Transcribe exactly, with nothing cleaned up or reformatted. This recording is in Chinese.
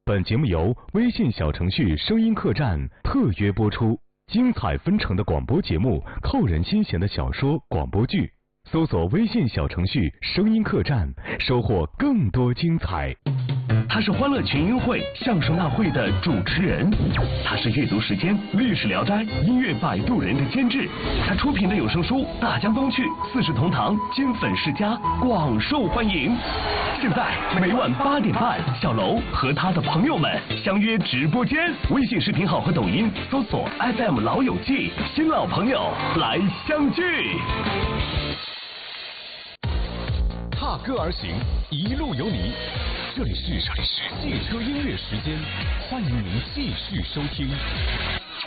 本节目由微信小程序声音客栈特约播出，精彩纷呈的广播节目，扣人心弦的小说、广播剧，搜索微信小程序声音客栈，收获更多精彩。 他是欢乐群英会、相声大会的主持人，他是阅读时间、历史聊斋、音乐摆渡人的监制，他出品的有声书《大江东去》《四世同堂》《金粉世家》广受欢迎。现在每晚八点半，小楼和他的朋友们相约直播间，微信视频号和抖音搜索 F M 老友记，新老朋友来相聚。 踏歌而行，一路有你。这里是这里是汽车音乐时间，欢迎您继续收听。